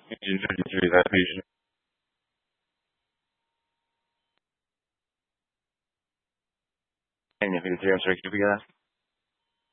Engine 53, that patient. Engine 53, I'm sorry, can you repeat that?